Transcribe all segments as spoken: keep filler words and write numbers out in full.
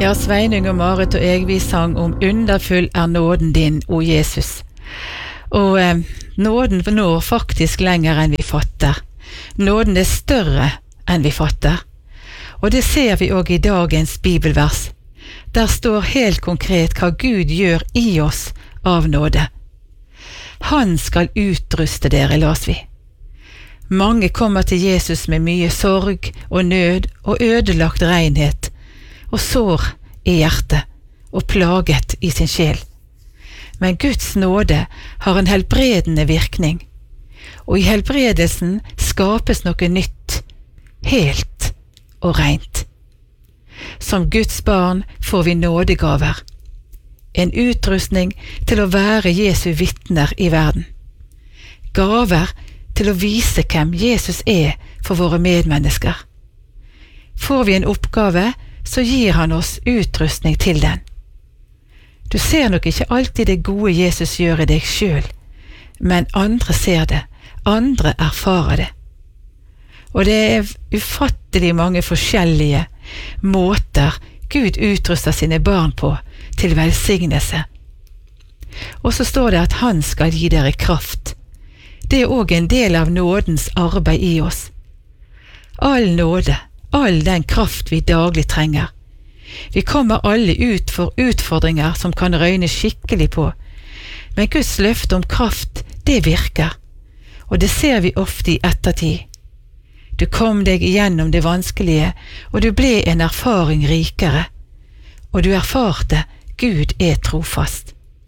Ja, Sveinung og Marit og jeg, vi sang om underfull er nåden din, o Jesus. Og eh, nåden når faktisk lenger enn vi fatter. Nåden er større enn vi fatter. Og det ser vi også i dagens bibelvers. Der står helt konkret hva Gud gjør i oss av nåde. Han skal utruste dere, las vi. Mange kommer til Jesus med mye sorg og nød og ødelagt renhet, og sår i hjertet og plaget i sin sjel. Men Guds nåde har en helbredende virkning, og i helbredelsen skapes noe nytt, helt og rent. Som Guds barn får vi nådegaver, en utrustning til å være Jesu vitner i verden. Gaver til å vise hvem Jesus er for våre medmennesker. Får vi en oppgave, så gir han oss utrustning til den. Du ser nok ikke alltid det gode Jesus gjør i deg selv, men andre ser det, andre erfarer det. Og det er ufattelig mange forskjellige måter Gud utruster sine barn på til velsignelse. Og så står det at han skal gi dere kraft. Det er også en del av nådens arbeid i oss. All nåde, all den kraft vi daglig trenger. Vi kommer alle ut for utfordringer som kan røyne skikkelig på, men Guds løfte om kraft, det virker, og det ser vi ofte i ettertid. Du kom deg igjennom det vanskelige, og du ble en erfaring rikere, og du erfarte Gud er trofast.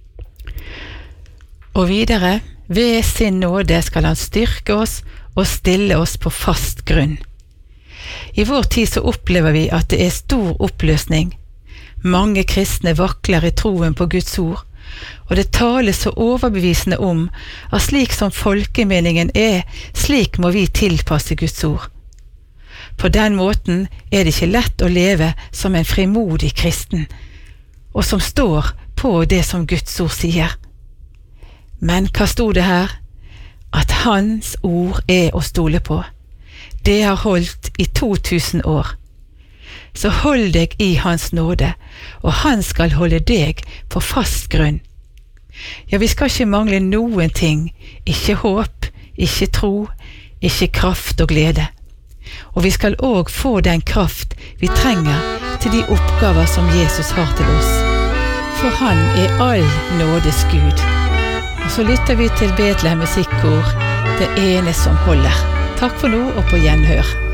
Og videre, ved sin nåde skal han styrke oss og stille oss på fast grunn. I vår tid så opplever vi at det er stor oppløsning. Mange kristne vakler i troen på Guds ord, og det tales så overbevisende om at slik som folkemeningen er, slik må vi tilpasse Guds ord. På den måten er det ikke lett å leve som en frimodig kristen, og som står på det som Guds ord sier. Men hva stod det her? At hans ord er å stole på. Det har holdt i to tusen år. Så hold deg i hans nåde, og han skal holde deg på fast grunn. Ja, vi skal ikke mangle noen ting, ikke håp, ikke tro, ikke kraft og glede. Og vi skal også få den kraft vi trenger til de oppgaver som Jesus har til oss. For han er all nådes Gud. Og så lytter vi til Betlehem musikkor, det ene som holder. Takk for nå og på gjenhør.